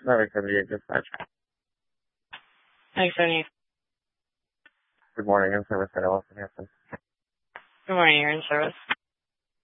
Never could be a dispatch. Thanks, Tony. Good morning, in service at Ellison Hanson. Good morning, you're in service.